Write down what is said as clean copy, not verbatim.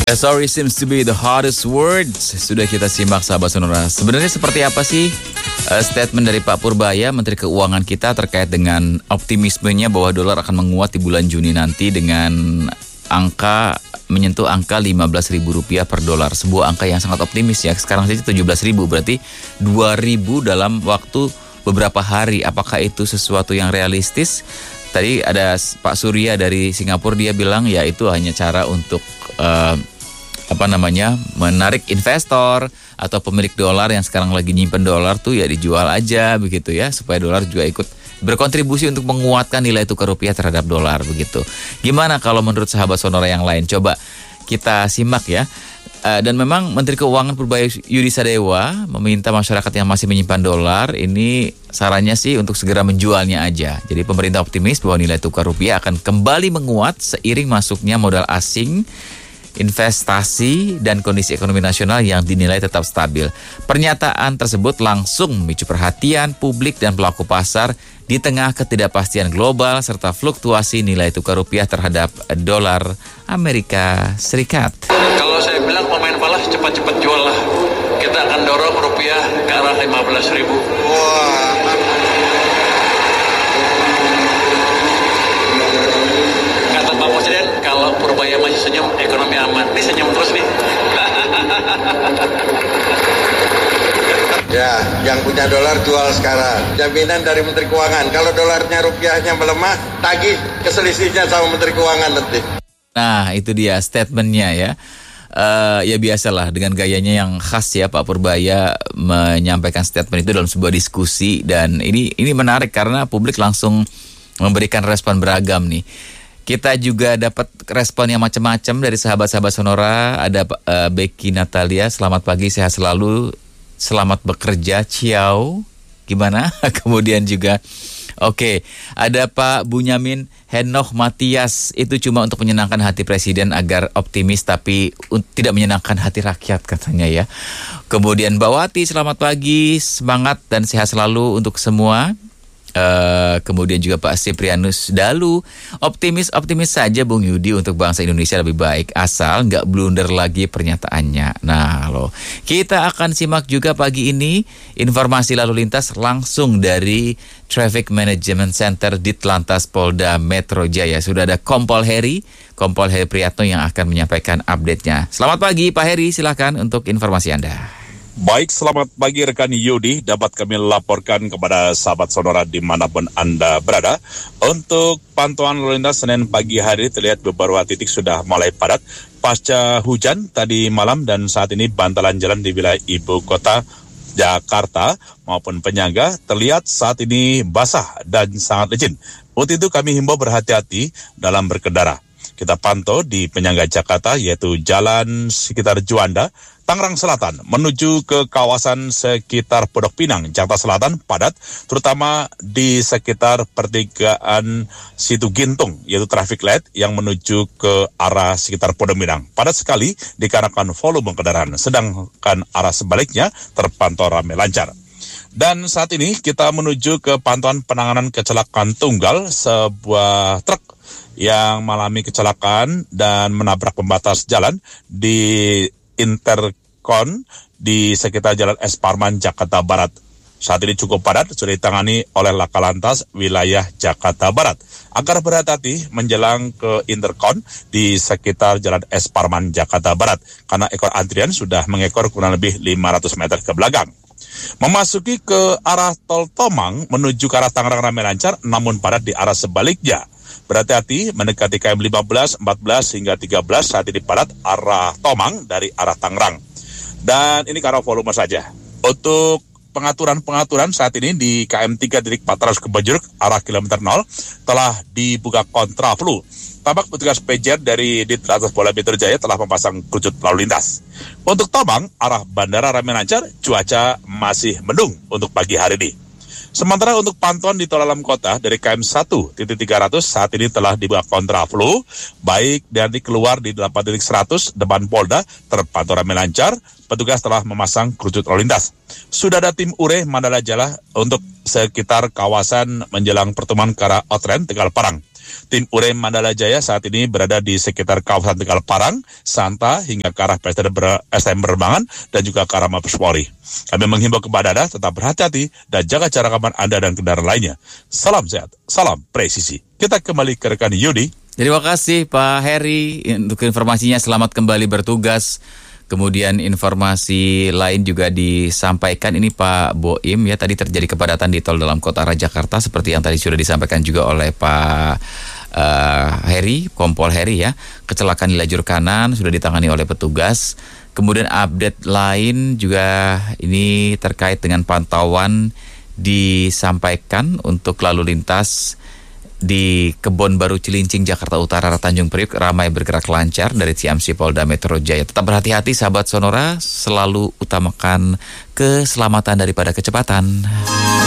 Sorry seems to be the hardest words. Sudah kita simak sahabat Sonora. Sebenarnya seperti apa sih statement dari Pak Purbaya, Menteri Keuangan kita terkait dengan optimismenya bahwa dolar akan menguat di bulan Juni nanti dengan menyentuh angka Rp15.000 per dolar. Sebuah angka yang sangat optimis ya. Sekarang saja 17.000, berarti 2.000 dalam waktu beberapa hari. Apakah itu sesuatu yang realistis? Tadi ada Pak Surya dari Singapura, dia bilang ya itu hanya cara untuk menarik investor atau pemilik dolar yang sekarang lagi nyimpen dolar tuh ya dijual aja begitu ya, supaya dolar juga ikut berkontribusi untuk menguatkan nilai tukar rupiah terhadap dolar begitu. Gimana kalau menurut sahabat Sonora yang lain? Coba kita simak ya. Dan memang Menteri Keuangan Purbaya Yudi Sadewa meminta masyarakat yang masih menyimpan dolar ini sarannya sih untuk segera menjualnya aja. Jadi pemerintah optimis bahwa nilai tukar rupiah akan kembali menguat seiring masuknya modal asing, investasi, dan kondisi ekonomi nasional yang dinilai tetap stabil. Pernyataan tersebut langsung memicu perhatian publik dan pelaku pasar di tengah ketidakpastian global serta fluktuasi nilai tukar rupiah terhadap dolar Amerika Serikat. Kalau saya bilang pemain balas cepat-cepat jual lah. Kita akan dorong rupiah ke arah 15.000. Wah. Kata Pak Presiden, kalau Purbaya masih senyum, ekonomi aman. Ini senyum terus nih. Ya, yang punya dolar jual sekarang. Jaminan dari Menteri Keuangan. Kalau dolarnya rupiahnya melemah, tagih keselisihnya sama Menteri Keuangan nanti. Nah, itu dia statementnya ya. Ya biasalah dengan gayanya yang khas ya, Pak Purbaya menyampaikan statement itu dalam sebuah diskusi, dan ini menarik karena publik langsung memberikan respon beragam nih. Kita juga dapat respon yang macam-macam dari sahabat-sahabat Sonora. Ada Becky Natalia, selamat pagi, sehat selalu, selamat bekerja, ciao. Gimana? Kemudian juga oke, ada Pak Bunyamin Henoch Matias, itu cuma untuk menyenangkan hati Presiden agar optimis tapi tidak menyenangkan hati rakyat katanya ya. Kemudian Mbak Wati, selamat pagi, semangat dan sehat selalu untuk semua. Kemudian juga Pak Siprianus Dalu, optimis saja Bung Yudi, untuk bangsa Indonesia lebih baik asal nggak blunder lagi pernyataannya. Nah loh, kita akan simak juga pagi ini informasi lalu lintas langsung dari Traffic Management Center Ditlantas Polda Metro Jaya. Sudah ada Kompol Heri Priyatno yang akan menyampaikan update-nya. Selamat pagi Pak Heri, silakan untuk informasi Anda. Baik, selamat pagi rekan Yudi. Dapat kami laporkan kepada sahabat Sonora dimanapun Anda berada. Untuk pantauan lalu lintas Senin pagi hari terlihat beberapa titik sudah mulai padat pasca hujan tadi malam, dan saat ini bantalan jalan di wilayah ibu kota Jakarta maupun penyangga terlihat saat ini basah dan sangat licin. Untuk itu kami himbau berhati-hati dalam berkendara. Kita pantau di penyangga Jakarta, yaitu jalan sekitar Juanda, Tangerang Selatan, menuju ke kawasan sekitar Pondok Pinang, Jakarta Selatan, padat, terutama di sekitar pertigaan Situ Gintung, yaitu traffic light yang menuju ke arah sekitar Pondok Pinang. Padat sekali dikarenakan volume kendaraan, sedangkan arah sebaliknya terpantau ramai lancar. Dan saat ini kita menuju ke pantauan penanganan kecelakaan tunggal, sebuah truk yang mengalami kecelakaan dan menabrak pembatas jalan di Interkon di sekitar Jalan Es Parman, Jakarta Barat. Saat ini cukup padat, sudah ditangani oleh Laka Lantas wilayah Jakarta Barat. Agar berhati-hati menjelang ke Interkon di sekitar Jalan Es Parman, Jakarta Barat, karena ekor antrian sudah mengekor kurang lebih 500 meter ke belakang. Memasuki ke arah Tol Tomang menuju ke arah Tangerang ramai lancar, namun padat di arah sebaliknya. Berhati-hati mendekati KM 15, 14 hingga 13 saat ini padat arah Tomang dari arah Tangerang. Dan ini karena volume saja. Untuk pengaturan saat ini di KM 3.400 Kebonjeruk arah kilometer 0 telah dibuka kontraflow. Tampak petugas PJR dari Ditlantas Polda Metro Jaya telah memasang kerucut lalu lintas. Untuk Tomang arah bandara ramai lancar, cuaca masih mendung untuk pagi hari ini. Sementara untuk pantauan di tol dalam kota dari KM 1.300 saat ini telah dibuka kontraflow, baik dari keluar di 8.100 depan Polda terpantau ramai lancar, petugas telah memasang kerucut lalu lintas. Sudah ada tim URE Mandala Jala untuk sekitar kawasan menjelang pertemuan ke arah Outland Tegal Parang. Tim Urem Mandala Jaya saat ini berada di sekitar kawasan Tegal Parang, Santa, hingga ke arah STM Berbangan dan juga ke arah Mabes Polri. Kami menghimbau kepada Anda tetap berhati-hati dan jaga jarak aman Anda dan kendaraan lainnya. Salam sehat, salam presisi. Kita kembali ke rekan Yudi. Terima kasih Pak Heri untuk informasinya. Selamat kembali bertugas. Kemudian informasi lain juga disampaikan ini Pak Boim ya, tadi terjadi kepadatan di tol dalam kota arah Jakarta seperti yang tadi sudah disampaikan juga oleh Pak Heri, Kompol Heri ya. Kecelakaan di lajur kanan sudah ditangani oleh petugas. Kemudian update lain juga ini terkait dengan pantauan disampaikan untuk lalu lintas di Kebon Baru Cilincing, Jakarta Utara, Tanjung Priok ramai bergerak lancar dari Ciamsi Polda Metro Jaya. Tetap berhati-hati sahabat Sonora, selalu utamakan keselamatan daripada kecepatan.